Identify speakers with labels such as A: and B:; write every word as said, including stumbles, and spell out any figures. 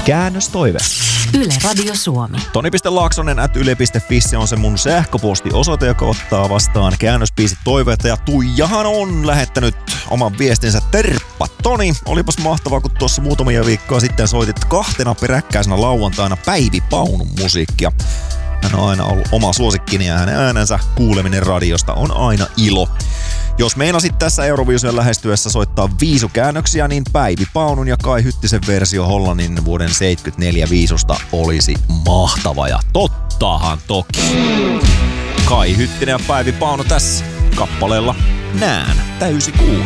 A: Käännöstoive.
B: Yle Radio Suomi.
A: Toni piste laaksonen at yle piste fi on se mun sähköpostiosoite, joka ottaa vastaan käännöspiisit toiveita. Ja Tuijahan on lähettänyt oman viestinsä. Terppa Toni, olipas mahtavaa, kun tuossa muutamia viikkoa sitten soitit kahtena peräkkäisenä lauantaina Päivi Paunun musiikkia. Hän on aina ollut oma suosikkini ja hänen äänensä kuuleminen radiosta on aina ilo. Jos meinasit tässä Eurovision lähestyessä soittaa viisukäännöksiä, niin Päivi Paunun ja Kai Hyttisen versio Hollannin vuoden seitsemänkymmentäneljä viisusta olisi mahtava. Ja tottahan toki. Kai Hyttinen ja Päivi Paunu tässä kappaleella Nään täysi kuulo.